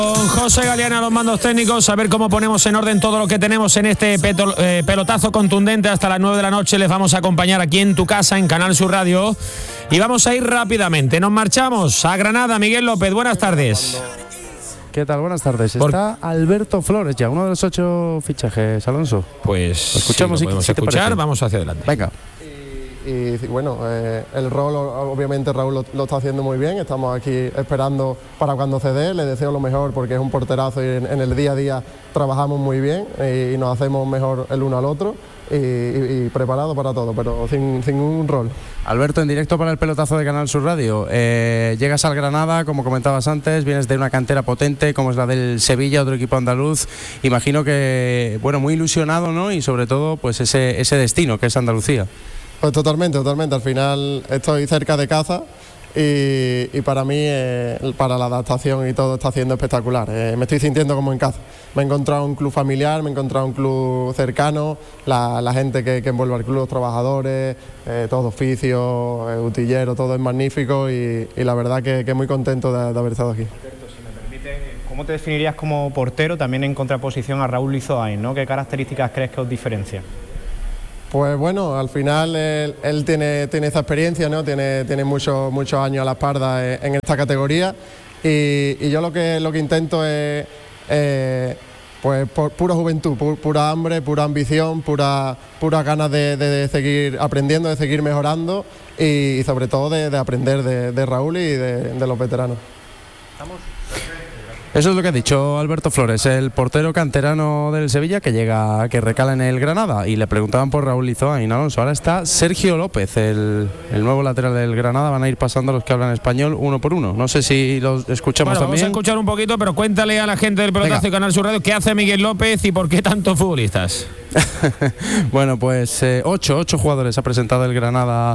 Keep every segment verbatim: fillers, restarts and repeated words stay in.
Con José Galeana a los mandos técnicos, a ver cómo ponemos en orden todo lo que tenemos en este peto, eh, pelotazo contundente. Hasta las nueve de la noche les vamos a acompañar aquí en tu casa, en Canal Sur Radio. Y vamos a ir rápidamente. Nos marchamos a Granada. Miguel López, buenas tardes. ¿Qué tal? Buenas tardes. Está Alberto Flores ya, uno de los ocho fichajes, Alonso. Pues lo escuchamos, sí, lo podemos si escuchar, vamos hacia adelante. Venga. Y, y bueno, eh, el rol obviamente Raúl lo, lo está haciendo muy bien, estamos aquí esperando para cuando se dé, le deseo lo mejor porque es un porterazo y en, en el día a día trabajamos muy bien y, y nos hacemos mejor el uno al otro y, y, y preparado para todo, pero sin, sin un rol. Alberto, en directo para el pelotazo de Canal Sur Radio, eh, llegas al Granada, como comentabas antes, vienes de una cantera potente como es la del Sevilla, otro equipo andaluz, imagino que, bueno, muy ilusionado, ¿no? Y sobre todo, pues ese, ese destino que es Andalucía. Pues totalmente, totalmente. Al final estoy cerca de casa y, y para mí, eh, para la adaptación y todo está siendo espectacular. Eh, me estoy sintiendo como en casa. Me he encontrado un club familiar, me he encontrado un club cercano, la, la gente que, que envuelve al club, los trabajadores, eh, todo oficio, eh, utillero, todo es magnífico y, y la verdad que, que muy contento de, de haber estado aquí. ¿Cómo te definirías como portero, también en contraposición a Raúl Lizoain, ¿no? ¿Qué características crees que os diferencian? Pues bueno, al final él, él tiene, tiene esa experiencia, ¿no? Tiene, tiene muchos muchos años a la espalda en, en esta categoría y, y yo lo que, lo que intento es eh, pues por, pura juventud, pu, pura hambre, pura ambición, pura, pura ganas de, de, de seguir aprendiendo, de seguir mejorando y, y sobre todo de, de aprender de, de Raúl y de, de los veteranos. ¿Estamos? Eso es lo que ha dicho Alberto Flores, el portero canterano del Sevilla que llega, que recala en el Granada, y le preguntaban por Raúl Lizoain, Alonso. Ahora está Sergio López, el, el nuevo lateral del Granada. Van a ir pasando los que hablan español uno por uno. No sé si los escuchamos bueno, también. Vamos a escuchar un poquito, pero cuéntale a la gente del pelotazo de Canal Sur Radio qué hace Miguel López y por qué tantos futbolistas. Bueno, pues eh, ocho, ocho jugadores ha presentado el Granada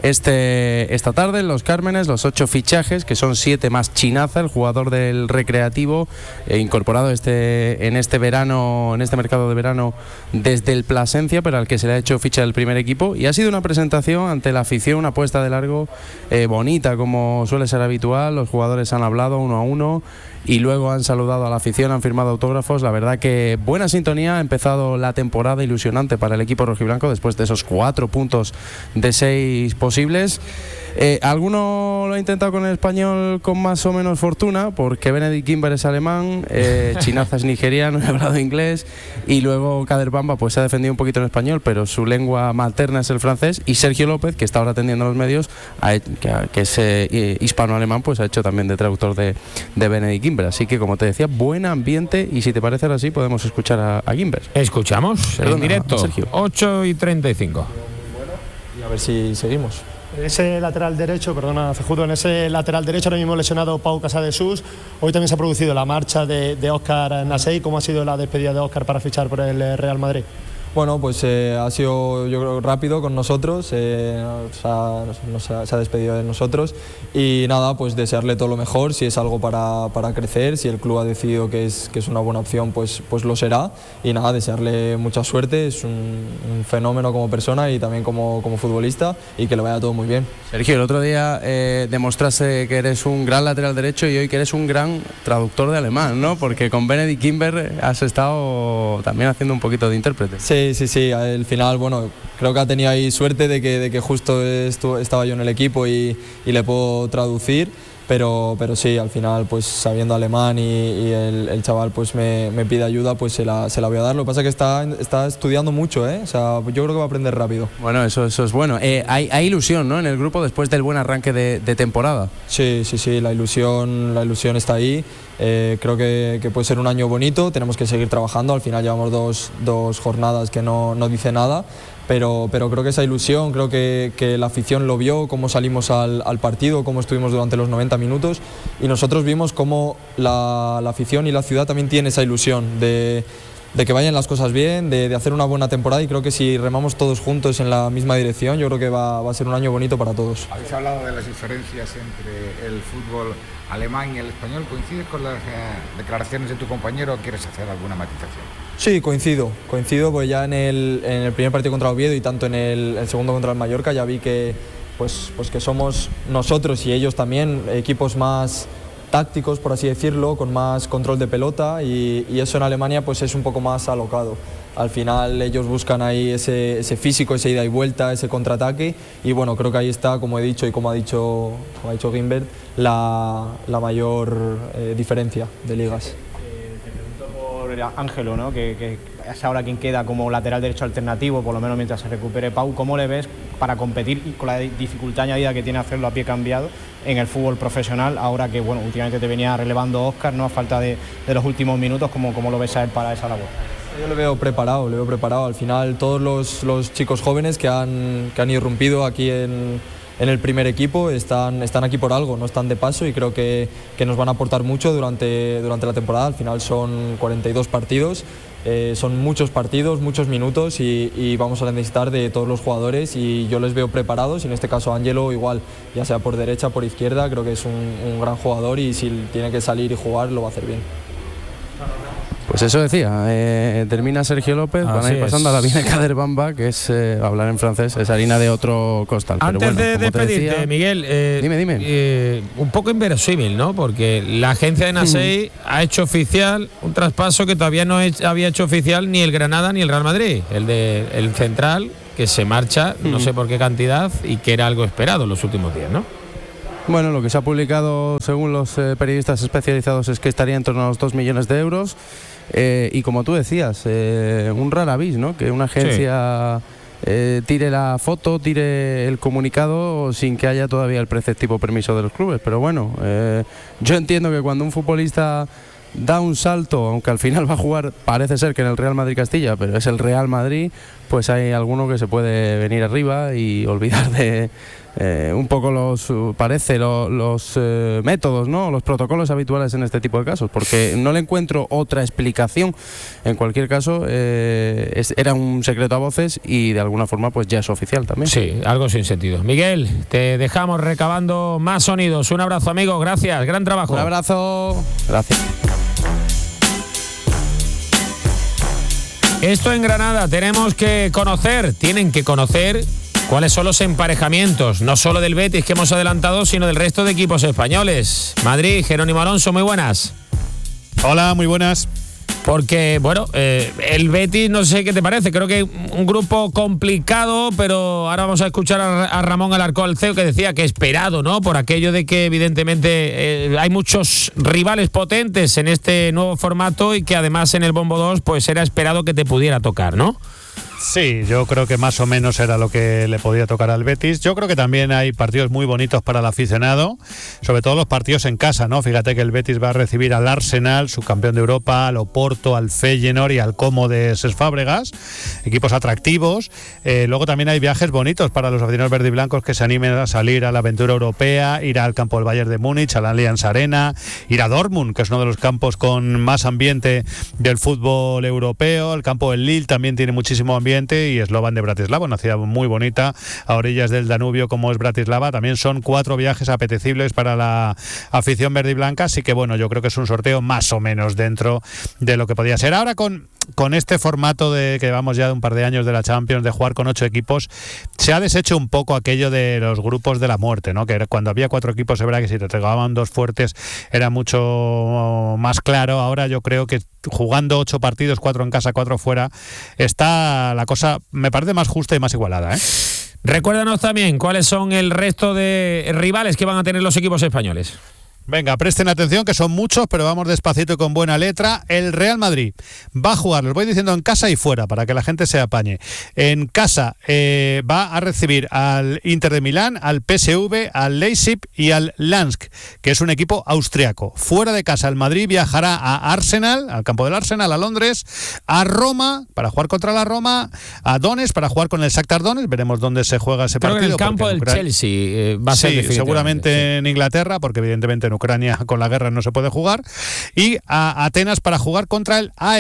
este, esta tarde en Los Cármenes, los ocho fichajes, que son siete más Chinaza, el jugador del Recreativo, eh, incorporado este, en este verano, en este mercado de verano desde el Plasencia, pero al que se le ha hecho ficha del primer equipo, y ha sido una presentación ante la afición, una apuesta de largo eh, bonita, como suele ser habitual. Los jugadores han hablado uno a uno y luego han saludado a la afición, han firmado autógrafos. La verdad que buena sintonía. Ha empezado la temporada ilusionante para el equipo rojiblanco después de esos cuatro puntos de seis posibles. Eh, alguno lo ha intentado con el español con más o menos fortuna, porque Benedikt Kimber es alemán, eh, Chinaza es nigeriano, ha hablado inglés, y luego Kader Bamba pues se ha defendido un poquito en español, pero su lengua materna es el francés, y Sergio López, que está ahora atendiendo a los medios, ha, que, que es eh, hispano-alemán, pues ha hecho también de traductor de, de Benedikt Kimber. Así que, como te decía, buen ambiente, y si te parece ahora sí podemos escuchar a, a Kimber. Escuchamos Perdona, en directo, Sergio. ocho y treinta y cinco. Bueno, y a ver si seguimos. En ese lateral derecho, perdona Cejudo, en ese lateral derecho ahora mismo lesionado Pau Casadesús. Hoy también se ha producido la marcha de, de Óscar Nasei. ¿Cómo ha sido la despedida de Óscar para fichar por el Real Madrid? Bueno, pues eh, ha sido, yo creo, rápido con nosotros, eh, nos ha, nos ha, se ha despedido de nosotros y nada, pues desearle todo lo mejor. Si es algo para, para crecer, si el club ha decidido que es, que es una buena opción, pues, pues lo será, y nada, desearle mucha suerte. Es un, un fenómeno como persona y también como, como futbolista, y que le vaya todo muy bien. Sergio, el otro día eh, demostraste que eres un gran lateral derecho y hoy que eres un gran traductor de alemán, ¿no? Porque con Benedikt Kimber has estado también haciendo un poquito de intérprete. Sí, Sí, sí, sí, al final, bueno, creo que ha tenido ahí suerte de que, de que justo estuvo, estaba yo en el equipo y, y le puedo traducir, pero, pero sí, al final, pues sabiendo alemán y, y el, el chaval pues me, me pide ayuda, pues se la, se la voy a dar. Lo que pasa es que está, está estudiando mucho, ¿eh? O sea, yo creo que va a aprender rápido. Bueno, eso, eso es bueno. Eh, hay, hay ilusión, ¿no?, en el grupo después del buen arranque de, de temporada. Sí, sí, sí, la ilusión, la ilusión está ahí. Eh, creo que, que puede ser un año bonito, tenemos que seguir trabajando. Al final llevamos dos, dos jornadas que no, no dice nada, pero, pero creo que esa ilusión, creo que, que la afición lo vio, cómo salimos al, al partido, cómo estuvimos durante los noventa minutos, y nosotros vimos cómo la, la afición y la ciudad también tiene esa ilusión de, de que vayan las cosas bien, de, de hacer una buena temporada, y creo que si remamos todos juntos en la misma dirección, yo creo que va, va a ser un año bonito para todos. Habéis hablado de las diferencias entre el fútbol alemán y el español. ¿Coincides con las eh, declaraciones de tu compañero o quieres hacer alguna matización? Sí, coincido, coincido, pues ya en el, en el primer partido contra Oviedo y tanto en el, el segundo contra el Mallorca ya vi que, pues, pues que somos nosotros y ellos también equipos más, tácticos, por así decirlo, con más control de pelota y, y eso en Alemania pues es un poco más alocado. Al final ellos buscan ahí ese, ese físico, esa ida y vuelta, ese contraataque y bueno, creo que ahí está, como he dicho y como ha dicho, como ha dicho Guimbert, la, la mayor eh, diferencia de ligas. Ángelo, ¿no? que, que es ahora quien queda como lateral derecho alternativo, por lo menos mientras se recupere Pau. ¿Cómo le ves para competir y con la dificultad añadida que tiene hacerlo a pie cambiado en el fútbol profesional, ahora que bueno, últimamente te venía relevando Óscar, ¿no? A falta de, de los últimos minutos, ¿cómo, cómo lo ves a él para esa labor? Yo le veo preparado, le veo preparado. Al final todos los, los chicos jóvenes que han, que han irrumpido aquí en, en el primer equipo están, están aquí por algo, no están de paso y creo que, que nos van a aportar mucho durante, durante la temporada. Al final son cuarenta y dos partidos, eh, son muchos partidos, muchos minutos y, y vamos a necesitar de todos los jugadores y yo les veo preparados y en este caso Ángelo igual, ya sea por derecha, por izquierda, creo que es un, un gran jugador y si tiene que salir y jugar lo va a hacer bien. Pues eso decía, eh, termina Sergio López, Así van a ir pasando es. a la Vina Caderbamba, que es, eh, hablar en francés, es harina de otro costal. Antes Pero bueno, de como te despedirte, decía, Miguel, eh, dime, dime. eh, un poco inverosímil, ¿no? Porque la agencia de Nasei mm. ha hecho oficial un traspaso que todavía no he, había hecho oficial ni el Granada ni el Real Madrid, el de el central que se marcha, mm. no sé por qué cantidad y que era algo esperado en los últimos días, ¿no? Bueno, lo que se ha publicado según los eh, periodistas especializados es que estaría en torno a los dos millones de euros. Eh, y como tú decías, eh, un rara avis, ¿no? Que una agencia sí. eh, tire la foto, tire el comunicado sin que haya todavía el preceptivo permiso de los clubes. Pero bueno, eh, yo entiendo que cuando un futbolista da un salto, aunque al final va a jugar, parece ser que en el Real Madrid Castilla, pero es el Real Madrid, pues hay alguno que se puede venir arriba y olvidar de eh, un poco los, parece, los, los eh, métodos, ¿no? Los protocolos habituales en este tipo de casos, porque no le encuentro otra explicación. En cualquier caso, eh, es, era un secreto a voces y de alguna forma pues ya es oficial también. Sí, algo sin sentido. Miguel, te dejamos recabando más sonidos. Un abrazo, amigo, gracias, gran trabajo. Un abrazo, gracias. Esto en Granada, tenemos que conocer, tienen que conocer cuáles son los emparejamientos, no solo del Betis que hemos adelantado, sino del resto de equipos españoles. Madrid, Jerónimo Alonso, muy buenas. Hola, muy buenas. Porque, bueno, eh, el Betis, no sé qué te parece, creo que un grupo complicado, pero ahora vamos a escuchar a, a Ramón Alarcón, el C E O, que decía que esperado, ¿no? Por aquello de que evidentemente eh, hay muchos rivales potentes en este nuevo formato y que además en el Bombo dos pues era esperado que te pudiera tocar, ¿no? Sí, yo creo que más o menos era lo que le podía tocar al Betis. Yo creo que también hay partidos muy bonitos para el aficionado, sobre todo los partidos en casa, ¿no? Fíjate que el Betis va a recibir al Arsenal, subcampeón de Europa, al Oporto, al Feyenoord y al Como de Cesc Fábregas, equipos atractivos. Eh, luego también hay viajes bonitos para los aficionados verde y blancos que se animen a salir a la aventura europea, ir al campo del Bayern de Múnich, a la Allianz Arena, ir a Dortmund, que es uno de los campos con más ambiente del fútbol europeo. El campo del Lille también tiene muchísimo ambiente. Y Slovan de Bratislava, una ciudad muy bonita a orillas del Danubio como es Bratislava. También son cuatro viajes apetecibles para la afición verde y blanca, así que bueno, yo creo que es un sorteo más o menos dentro de lo que podía ser. Ahora con con este formato de que llevamos ya de un par de años de la Champions, de jugar con ocho equipos, se ha deshecho un poco aquello de los grupos de la muerte, ¿no? Que era cuando había cuatro equipos, es verdad que si te entregaban dos fuertes era mucho más claro. Ahora yo creo que jugando ocho partidos, cuatro en casa, cuatro fuera, está la cosa, me parece más justa y más igualada, ¿eh? Recuérdanos también cuáles son el resto de rivales que van a tener los equipos españoles. Venga, presten atención que son muchos, pero vamos despacito y con buena letra. El Real Madrid va a jugar, los voy diciendo en casa y fuera para que la gente se apañe. En casa eh, va a recibir al Inter de Milán, al P S V, al Leipzig y al Lansk, que es un equipo austriaco. Fuera de casa el Madrid viajará a Arsenal, al campo del Arsenal, a Londres, a Roma para jugar contra la Roma, a Donetsk para jugar con el Shakhtar Donetsk. Veremos dónde se juega ese Creo partido. En el campo del Ucrania... Chelsea eh, va a ser. Sí, seguramente sí. En Inglaterra, porque evidentemente en Ucrania con la guerra no se puede jugar, y a Atenas para jugar contra el A E K.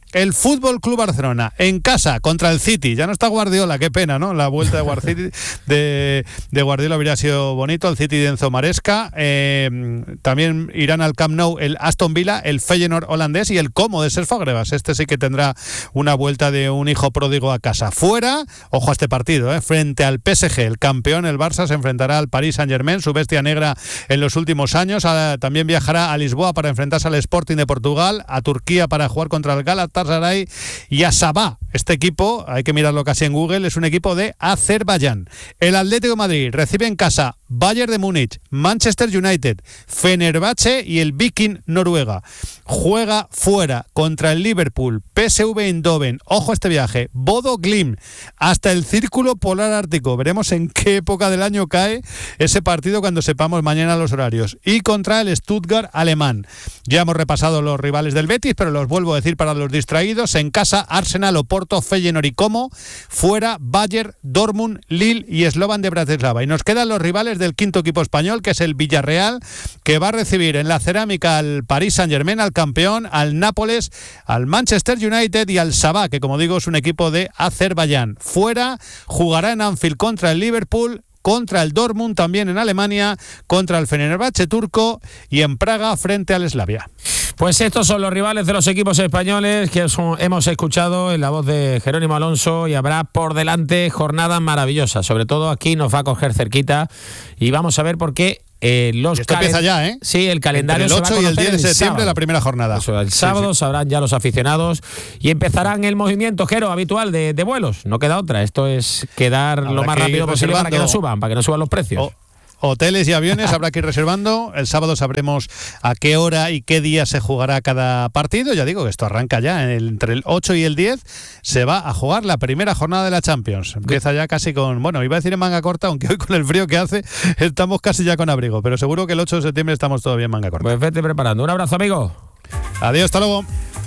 el Fútbol Club Barcelona en casa contra el City. Ya no está Guardiola, qué pena, ¿no? La vuelta de Guardiola, de, de Guardiola habría sido bonito, el City de Enzo Maresca. Eh, también irán al Camp Nou el Aston Villa, el Feyenoord holandés y el Como de Cesc Fabregas. Este sí que tendrá una vuelta de un hijo pródigo a casa. Fuera, ojo a este partido, ¿eh? Frente al P S G, el campeón, el Barça, se enfrentará al Paris Saint-Germain, su bestia negra en los últimos años. A, también viajará a Lisboa para enfrentarse al Sporting de Portugal, a Turquía para jugar contra el Galatasaray y a Sabah. Este equipo, hay que mirarlo casi en Google, es un equipo de Azerbaiyán. El Atlético de Madrid recibe en casa Bayern de Múnich, Manchester United, Fenerbahce y el Viking Noruega. Juega fuera contra el Liverpool, P S V Eindhoven, ojo a este viaje, Bodo Glimt, hasta el Círculo Polar Ártico. Veremos en qué época del año cae ese partido cuando sepamos mañana los horarios. Y contra el Stuttgart alemán. Ya hemos repasado los rivales del Betis, pero los vuelvo a decir para los distraídos. En casa, Arsenal, Oporto, Feyenoord y Como. Fuera, Bayern, Dortmund, Lille y Slovan de Bratislava. Y nos quedan los rivales del quinto equipo español, que es el Villarreal, que va a recibir en la cerámica al Paris Saint-Germain, al campeón, al Nápoles, al Manchester United y al Sabah, que como digo es un equipo de Azerbaiyán. Fuera, jugará en Anfield contra el Liverpool, contra el Dortmund también en Alemania, contra el Fenerbahce turco y en Praga frente al Slavia. Pues estos son los rivales de los equipos españoles que son, hemos escuchado en la voz de Jerónimo Alonso, y habrá por delante jornadas maravillosas. Sobre todo aquí nos va a coger cerquita y vamos a ver por qué eh, los esto empieza ya, ¿eh? Sí, el calendario Entre el se va ocho a y el diez de septiembre sábado. La primera jornada. Eso, el sábado sí, sí. Sabrán ya los aficionados y empezarán el movimiento, Jero, habitual de, de vuelos. No queda otra. Esto es quedar Habrá lo más rápido posible para que no suban, para que no suban los precios. Oh. Hoteles y aviones habrá que ir reservando. El sábado sabremos a qué hora y qué día se jugará cada partido. Ya digo que esto arranca ya. Entre el ocho y el diez se va a jugar la primera jornada de la Champions. Empieza ya casi con, bueno, iba a decir en manga corta, aunque hoy con el frío que hace estamos casi ya con abrigo. Pero seguro que el ocho de septiembre estamos todavía en manga corta. Pues vete preparando. Un abrazo, amigo. Adiós, hasta luego.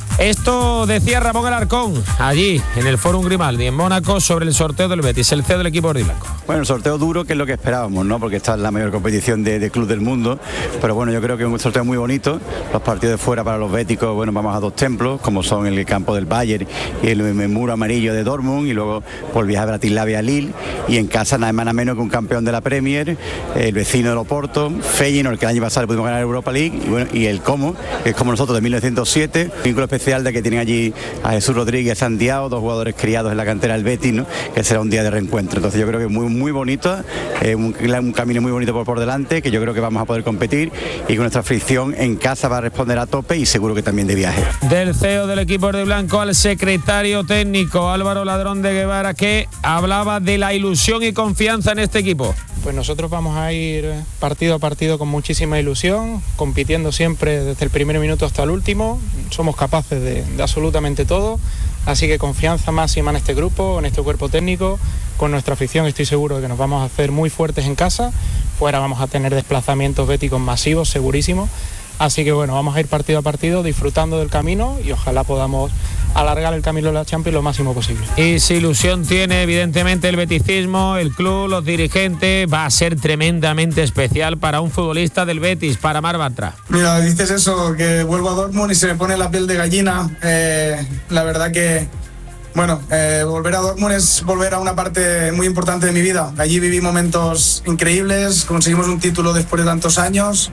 Esto decía Ramón Alarcón allí en el Fórum Grimaldi en Mónaco sobre el sorteo del Betis, el C E O del equipo verdiblanco. Bueno, el sorteo duro, que es lo que esperábamos, ¿no? Porque esta es la mayor competición de, de club del mundo, pero bueno, yo creo que es un sorteo muy bonito. Los partidos de fuera para los béticos, bueno, vamos a dos templos, como son el campo del Bayern y el, el muro amarillo de Dortmund, y luego por viaje a Bratislava a Lille, y en casa nada más nada menos que un campeón de la Premier, el vecino del Oporto, Feyenoord, que el año pasado pudimos ganar Europa League, y bueno, y el Como, que es como nosotros de mil novecientos siete, vínculo especial de que tienen allí a Jesús Rodríguez, Santiago, dos jugadores criados en la cantera del Betis, ¿no? Que será un día de reencuentro. Entonces yo creo que es muy, muy bonito, eh, un, un camino muy bonito por, por delante, que yo creo que vamos a poder competir y con nuestra afición en casa va a responder a tope y seguro que también de viaje. Del C E O del equipo verdiblanco al secretario técnico Álvaro Ladrón de Guevara, que hablaba de la ilusión y confianza en este equipo. Pues nosotros vamos a ir partido a partido con muchísima ilusión, compitiendo siempre desde el primer minuto hasta el último. Somos capaces de, de absolutamente todo, así que confianza máxima en este grupo, en este cuerpo técnico. Con nuestra afición estoy seguro de que nos vamos a hacer muy fuertes en casa. Fuera vamos a tener desplazamientos béticos masivos, segurísimos. Así que bueno, vamos a ir partido a partido disfrutando del camino y ojalá podamos alargar el camino de la Champions lo máximo posible. Y si ilusión tiene evidentemente el beticismo, el club, los dirigentes, va a ser tremendamente especial para un futbolista del Betis, para Marc Bartra. Mira, dices eso, que vuelvo a Dortmund y se me pone la piel de gallina. Eh, la verdad que, bueno, eh, volver a Dortmund es volver a una parte muy importante de mi vida. Allí viví momentos increíbles, conseguimos un título después de tantos años.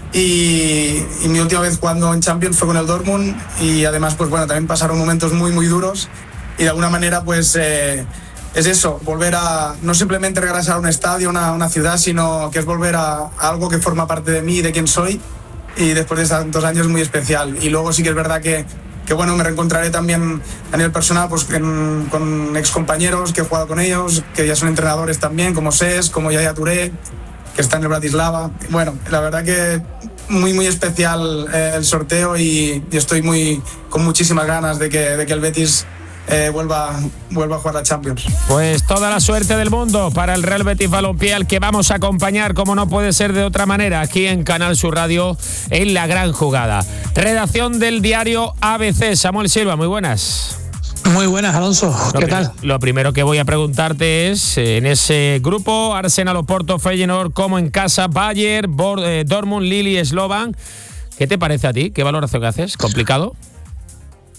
Y, y mi última vez jugando en Champions fue con el Dortmund, y además pues bueno, también pasaron momentos muy muy duros, y de alguna manera pues eh, es eso, volver a no simplemente regresar a un estadio, una, una ciudad, sino que es volver a, a algo que forma parte de mí y de quién soy, y después de tantos años muy especial. Y luego sí que es verdad que, que bueno, me reencontraré también a nivel personal pues en, con excompañeros que he jugado con ellos, que ya son entrenadores también, como Cesc, como Yaya Touré, que está en el Bratislava. Bueno, la verdad que muy muy especial eh, el sorteo, y, y estoy muy con muchísimas ganas de que, de que el Betis eh, vuelva, vuelva a jugar la Champions. Pues toda la suerte del mundo para el Real Betis Balompié, al que vamos a acompañar, como no puede ser de otra manera, aquí en Canal Sur Radio, en La Gran Jugada. Redacción del diario A B C, Samuel Silva, muy buenas. Muy buenas, Alonso. Lo ¿Qué prim- tal? Lo primero que voy a preguntarte es, en ese grupo, Arsenal, Oporto, Feyenoord, como en casa, Bayern, Bor- eh, Dortmund, Lille y Slovan, ¿qué te parece a ti? ¿Qué valoración haces? ¿Complicado?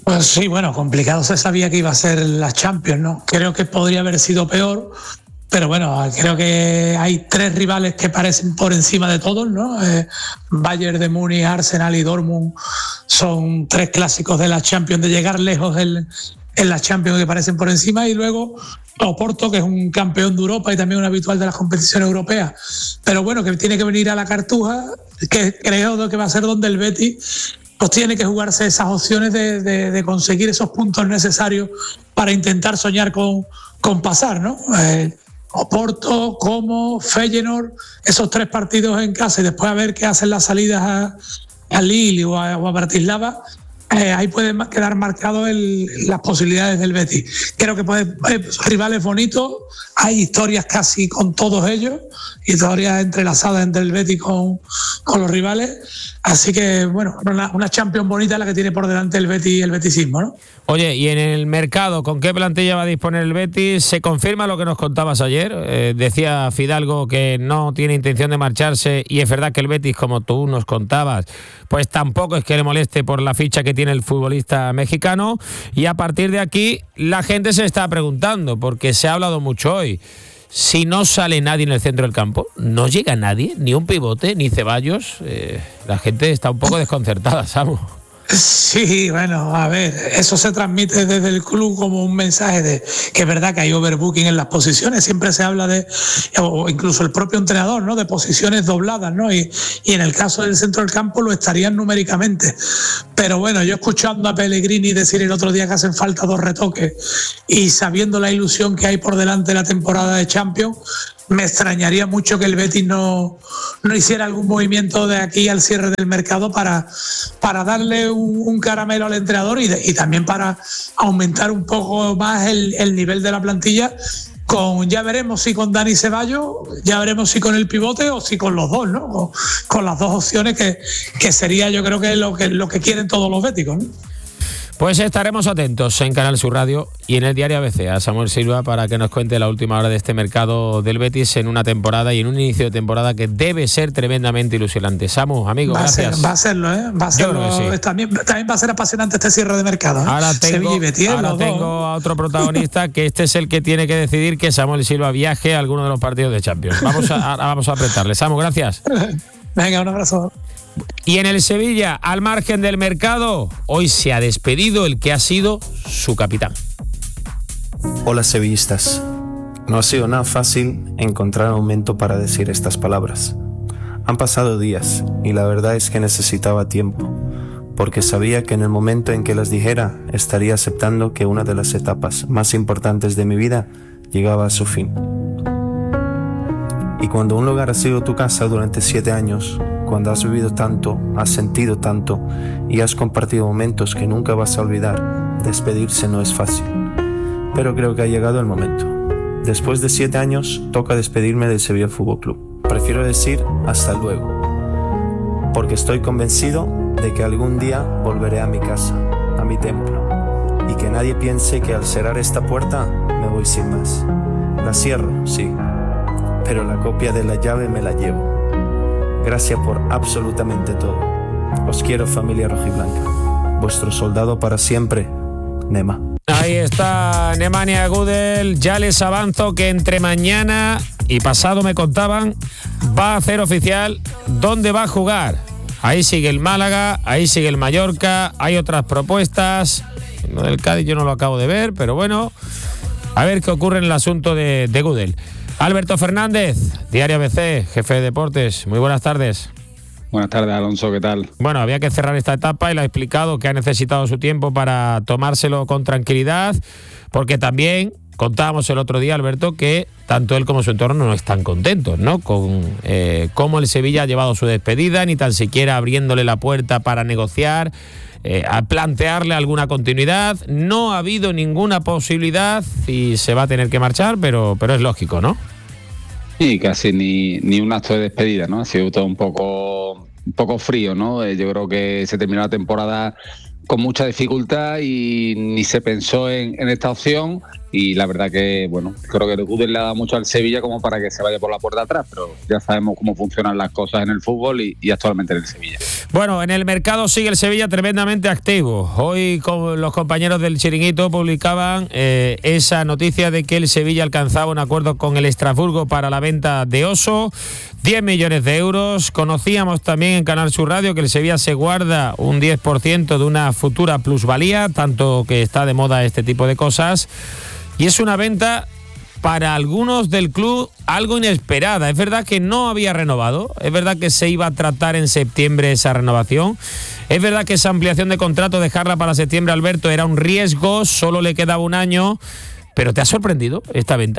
Pues sí, bueno, complicado se sabía que iba a ser la Champions, ¿no? Creo que podría haber sido peor, pero bueno, creo que hay tres rivales que parecen por encima de todos, ¿no? Eh, Bayern de Múnich, Arsenal y Dortmund son tres clásicos de la Champions, de llegar lejos en, en la Champions que parecen por encima, y luego Oporto, que es un campeón de Europa y también un habitual de las competiciones europeas. Pero bueno, que tiene que venir a la Cartuja, que creo que va a ser donde el Betis pues tiene que jugarse esas opciones de, de, de conseguir esos puntos necesarios para intentar soñar con, con pasar, ¿no? Eh, Oporto, Como, Feyenoord, esos tres partidos en casa, y después a ver qué hacen las salidas a, a Lille o a, o a Bratislava. Eh, ahí pueden quedar marcados las posibilidades del Betis. Creo que puede, eh, rivales bonitos, hay historias casi con todos ellos, historias entrelazadas entre el Betis con, con los rivales. Así que, bueno, una, una Champions bonita la que tiene por delante el Betis y el betisismo, ¿no? Oye, y en el mercado, ¿con qué plantilla va a disponer el Betis? ¿Se confirma lo que nos contabas ayer? Eh, decía Fidalgo que no tiene intención de marcharse, y es verdad que el Betis, como tú nos contabas, pues tampoco es que le moleste por la ficha que tiene el futbolista mexicano. Y a partir de aquí la gente se está preguntando, porque se ha hablado mucho hoy, si no sale nadie en el centro del campo, no llega nadie, ni un pivote, ni Ceballos, eh, la gente está un poco desconcertada, Samu. Sí, bueno, a ver, eso se transmite desde el club como un mensaje de que es verdad que hay overbooking en las posiciones, siempre se habla de, o incluso el propio entrenador, ¿no?, de posiciones dobladas, ¿no? Y, y en el caso del centro del campo lo estarían numéricamente. Pero bueno, yo escuchando a Pellegrini decir el otro día que hacen falta dos retoques y sabiendo la ilusión que hay por delante de la temporada de Champions, me extrañaría mucho que el Betis no, no hiciera algún movimiento de aquí al cierre del mercado para, para darle un, un caramelo al entrenador y, de, y también para aumentar un poco más el, el nivel de la plantilla. Con, ya veremos si con Dani Ceballos, ya veremos si con el pivote o si con los dos, ¿no? Con, con las dos opciones que, que sería, yo creo que lo que lo que quieren todos los béticos, ¿no? Pues estaremos atentos en Canal Sur Radio y en el diario A B C a Samuel Silva para que nos cuente la última hora de este mercado del Betis en una temporada y en un inicio de temporada que debe ser tremendamente ilusionante. Samu, amigo, va gracias. A ser, va a serlo, ¿eh? Va a serlo. Sí. También, también va a ser apasionante este cierre de mercado, ¿eh? Ahora tengo, Betis, ahora tengo a otro protagonista que este es el que tiene que decidir que Samuel Silva viaje a alguno de los partidos de Champions. Vamos a, a, vamos a apretarle. Samu, gracias. Venga, un abrazo. Y en el Sevilla, al margen del mercado, hoy se ha despedido el que ha sido su capitán. Hola sevillistas. No ha sido nada fácil encontrar un momento para decir estas palabras. Han pasado días y la verdad es que necesitaba tiempo, porque sabía que en el momento en que las dijera estaría aceptando que una de las etapas más importantes de mi vida llegaba a su fin. Y cuando un lugar ha sido tu casa durante siete años, cuando has vivido tanto, has sentido tanto y has compartido momentos que nunca vas a olvidar, despedirse no es fácil. Pero creo que ha llegado el momento. Después de siete años, toca despedirme del Sevilla Fútbol Club. Prefiero decir hasta luego, porque estoy convencido de que algún día volveré a mi casa, a mi templo, y que nadie piense que al cerrar esta puerta me voy sin más. La cierro, sí, pero la copia de la llave me la llevo. Gracias por absolutamente todo. Os quiero, familia rojiblanca. Vuestro soldado para siempre, Nema. Ahí está Nemanja Gudel. Ya les avanzo que entre mañana y pasado, me contaban, va a hacer oficial dónde va a jugar. Ahí sigue el Málaga, ahí sigue el Mallorca, hay otras propuestas. Lo del Cádiz yo no lo acabo de ver, pero bueno, a ver qué ocurre en el asunto de, de Gudel. Alberto Fernández, Diario A B C, jefe de deportes. Muy buenas tardes. Buenas tardes, Alonso, ¿qué tal? Bueno, había que cerrar esta etapa y le ha explicado que ha necesitado su tiempo para tomárselo con tranquilidad, porque también contábamos el otro día, Alberto, que tanto él como su entorno no están contentos, ¿no?, con eh, cómo el Sevilla ha llevado su despedida, ni tan siquiera abriéndole la puerta para negociar, eh, a plantearle alguna continuidad. No ha habido ninguna posibilidad y se va a tener que marchar, pero, pero es lógico, ¿no? Sí, casi ni, ni un acto de despedida, ¿no? Ha sido todo un poco, un poco frío, ¿no? Eh, yo creo que se terminó la temporada con mucha dificultad y ni se pensó en, en esta opción, y la verdad que, bueno, creo que el Gudel le ha dado mucho al Sevilla como para que se vaya por la puerta de atrás, pero ya sabemos cómo funcionan las cosas en el fútbol y, y actualmente en el Sevilla. Bueno, en el mercado sigue el Sevilla tremendamente activo. Hoy con los compañeros del Chiringuito publicaban eh, esa noticia de que el Sevilla alcanzaba un acuerdo con el Estrasburgo para la venta de Oso, diez millones de euros. Conocíamos también en Canal Sur Radio que el Sevilla se guarda un diez por ciento de una futura plusvalía, tanto que está de moda este tipo de cosas. Y es una venta para algunos del club algo inesperada. Es verdad que no había renovado, es verdad que se iba a tratar en septiembre esa renovación, es verdad que esa ampliación de contrato, dejarla para septiembre, Alberto, era un riesgo, solo le quedaba un año, pero ¿te ha sorprendido esta venta?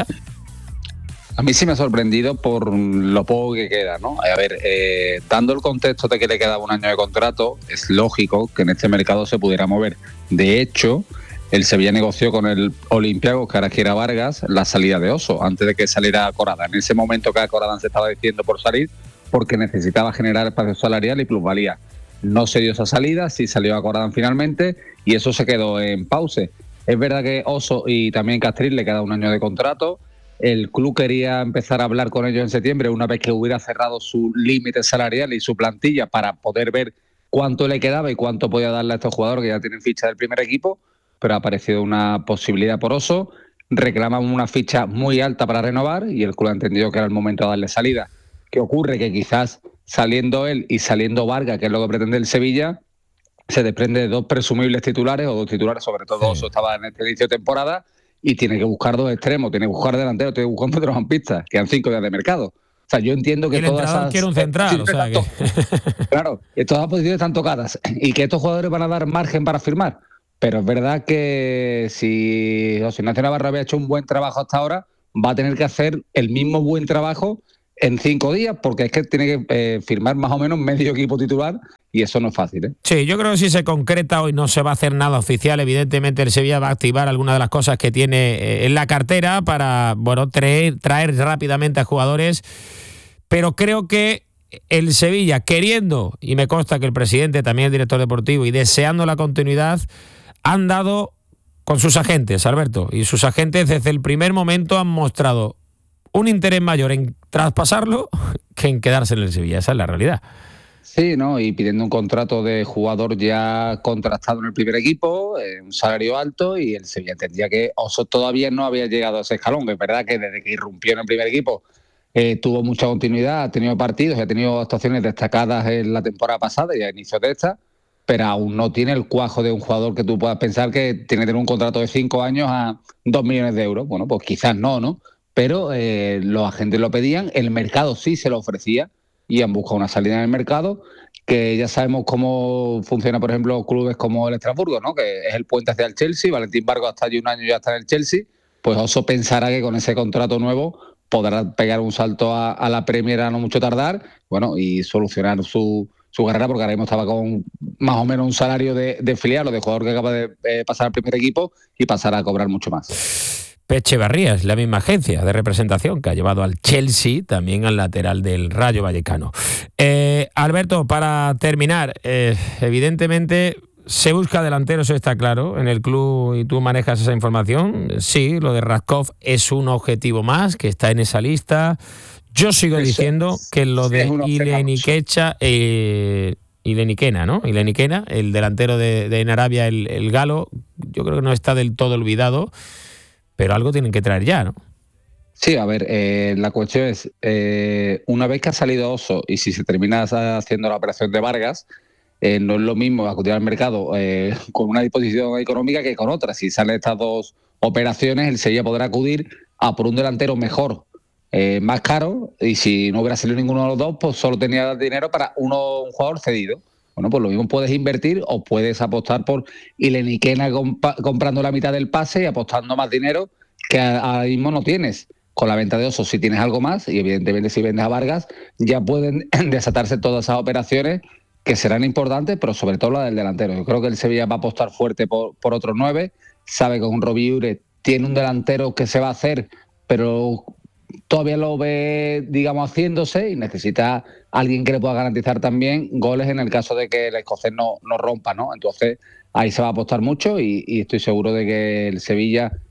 A mí sí me ha sorprendido por lo poco que queda, ¿no? A ver, eh, dando el contexto de que le quedaba un año de contrato, es lógico que en este mercado se pudiera mover. De hecho, el Sevilla negoció con el Olympiacos, que ahora quiere a Vargas, la salida de Oso, antes de que saliera Corada. En ese momento que Corada se estaba diciendo por salir, porque necesitaba generar espacio salarial y plusvalía. No se dio esa salida, sí salió a Corada finalmente, y eso se quedó en pause. Es verdad que Oso y también Castril le queda un año de contrato. El club quería empezar a hablar con ellos en septiembre, una vez que hubiera cerrado su límite salarial y su plantilla, para poder ver cuánto le quedaba y cuánto podía darle a estos jugadores que ya tienen ficha del primer equipo, pero ha aparecido una posibilidad por Oso. Reclaman una ficha muy alta para renovar y el club ha entendido que era el momento de darle salida. ¿Qué ocurre? Que quizás saliendo él y saliendo Vargas, que es lo que pretende el Sevilla, se desprende de dos presumibles titulares, o dos titulares, sobre todo sí. Oso estaba en este inicio de temporada, y tiene que buscar dos extremos, tiene que buscar delanteros, tiene que buscar centrocampistas, quedan cinco días de mercado. O sea, yo entiendo que el todas esas... quiere un central, sí, o sea que... Claro, que todas las posiciones están tocadas y que estos jugadores van a dar margen para firmar. Pero es verdad que si José Ignacio Navarro había hecho un buen trabajo hasta ahora, va a tener que hacer el mismo buen trabajo en cinco días, porque es que tiene que eh, firmar más o menos medio equipo titular y eso no es fácil, ¿eh? Sí, yo creo que si se concreta hoy no se va a hacer nada oficial. Evidentemente el Sevilla va a activar algunas de las cosas que tiene eh, en la cartera para, bueno, traer, traer rápidamente a jugadores, pero creo que el Sevilla, queriendo, y me consta que el presidente, también el director deportivo, y deseando la continuidad, han dado con sus agentes, Alberto, y sus agentes desde el primer momento han mostrado un interés mayor en traspasarlo que en quedarse en el Sevilla. Esa es la realidad. Sí, ¿no? Y pidiendo un contrato de jugador ya contrastado en el primer equipo, eh, un salario alto, y el Sevilla entendía que Oso todavía no había llegado a ese escalón. Es verdad que desde que irrumpió en el primer equipo eh, tuvo mucha continuidad, ha tenido partidos, ha tenido actuaciones destacadas en la temporada pasada y a inicios de esta, pero aún no tiene el cuajo de un jugador que tú puedas pensar que tiene que tener un contrato de cinco años a dos millones de euros. Bueno, pues quizás no, ¿no? Pero eh, los agentes lo pedían, el mercado sí se lo ofrecía y han buscado una salida en el mercado, que ya sabemos cómo funciona, por ejemplo, clubes como el Estrasburgo, ¿no? Que es el puente hacia el Chelsea. Valentín Vargas hasta allí un año ya está en el Chelsea, pues Oso pensará que con ese contrato nuevo podrá pegar un salto a, a la Premier a no mucho tardar, bueno, y solucionar su... su carrera, porque ahora mismo estaba con más o menos un salario de, de filial o de jugador que acaba de eh, pasar al primer equipo y pasar a cobrar mucho más. Echevarría es la misma agencia de representación que ha llevado al Chelsea, también al lateral del Rayo Vallecano. Eh, Alberto, para terminar, eh, evidentemente se busca delanteros, está claro, en el club, y tú manejas esa información. Sí, lo de Radkov es un objetivo más, que está en esa lista. Yo sigo diciendo que lo de Ileniquecha, eh, Ileniquena, ¿no? Ileniquena, el delantero de, de en Arabia, el, el galo, yo creo que no está del todo olvidado, pero algo tienen que traer ya, ¿no? Sí, a ver, eh, la cuestión es, eh, una vez que ha salido Oso y si se termina haciendo la operación de Vargas, eh, no es lo mismo acudir al mercado eh, con una disposición económica que con otra. Si salen estas dos operaciones, el Sevilla podrá acudir a por un delantero mejor, Eh, más caro, y si no hubiera salido ninguno de los dos, pues solo tenía dinero para uno, un jugador cedido. Bueno, pues lo mismo puedes invertir o puedes apostar por Ileniquena comp- comprando la mitad del pase y apostando más dinero que ahora mismo no tienes. Con la venta de Oso si tienes algo más, y evidentemente si vendes a Vargas ya pueden desatarse todas esas operaciones que serán importantes, pero sobre todo la del delantero. Yo creo que el Sevilla va a apostar fuerte por, por otros nueve, sabe que con Robiure tiene un delantero que se va a hacer, pero todavía lo ve, digamos, haciéndose, y necesita alguien que le pueda garantizar también goles en el caso de que el escocés no, no rompa, ¿no? Entonces ahí se va a apostar mucho y, y estoy seguro de que el Sevilla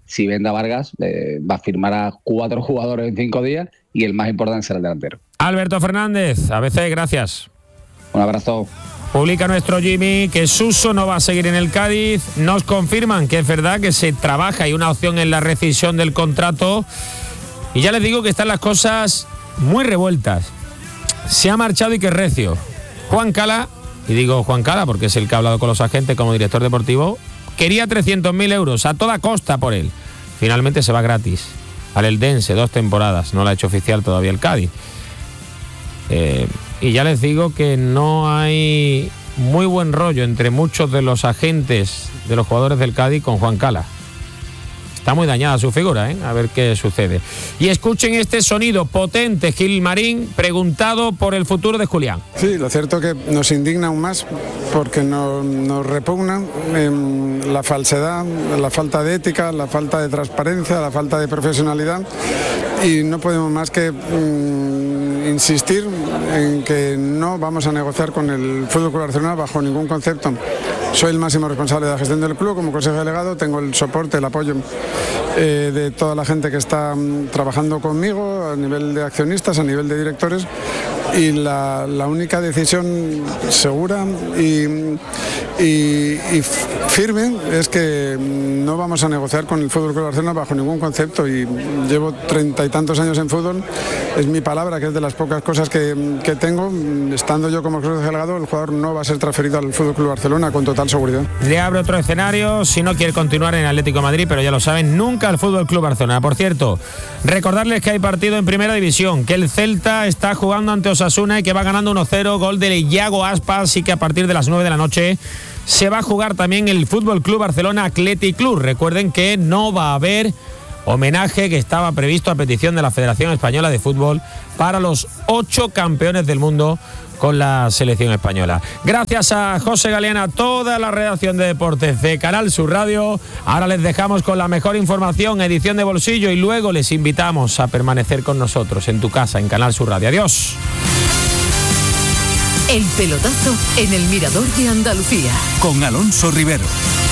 si vende a Vargas, eh, va a firmar a cuatro jugadores en cinco días y el más importante será el delantero. Alberto Fernández, A B C, gracias. Un abrazo. Publica nuestro Jimmy que Suso no va a seguir en el Cádiz. Nos confirman que es verdad que se trabaja y una opción en la rescisión del contrato. Y ya les digo que están las cosas muy revueltas. Se ha marchado y que recio. Juan Cala, y digo Juan Cala porque es el que ha hablado con los agentes como director deportivo, quería trescientos mil euros a toda costa por él. Finalmente se va gratis al Eldense, dos temporadas. No la ha hecho oficial todavía el Cádiz. Eh, y ya les digo que no hay muy buen rollo entre muchos de los agentes de los jugadores del Cádiz con Juan Cala. Está muy dañada su figura, ¿eh? A ver qué sucede. Y escuchen este sonido potente, Gilmarín, preguntado por el futuro de Julián. Sí, lo cierto es que nos indigna aún más porque nos, nos repugna eh, la falsedad, la falta de ética, la falta de transparencia, la falta de profesionalidad y no podemos más que mm, insistir en que no vamos a negociar con el F C Barcelona bajo ningún concepto. Soy el máximo responsable de la gestión del club como consejo delegado, tengo el soporte, el apoyo eh, de toda la gente que está um, trabajando conmigo a nivel de accionistas, a nivel de directores y la, la única decisión segura y, y, y firme es que no vamos a negociar con el F C Barcelona bajo ningún concepto y llevo treinta y tantos años en fútbol, es mi palabra que es de las pocas cosas que, que tengo, estando yo como consejo delegado el jugador no va a ser transferido al F C Barcelona con total seguridad. Le abre otro escenario si no quiere continuar en Atlético de Madrid, pero ya lo saben, nunca al F C Barcelona. Por cierto, recordarles que hay partido en Primera División, que el Celta está jugando ante Osasuna y que va ganando uno cero, gol de Iago Aspas, y que a partir de las nueve de la noche se va a jugar también el F C Barcelona Athletic Club. Recuerden que no va a haber homenaje que estaba previsto a petición de la Federación Española de Fútbol para los ocho campeones del mundo con la selección española. Gracias a José Galeana, toda la redacción de deportes de Canal Sur Radio. Ahora les dejamos con la mejor información, edición de bolsillo, y luego les invitamos a permanecer con nosotros en tu casa, en Canal Sur Radio. Adiós. El pelotazo en el Mirador de Andalucía. Con Alonso Rivero.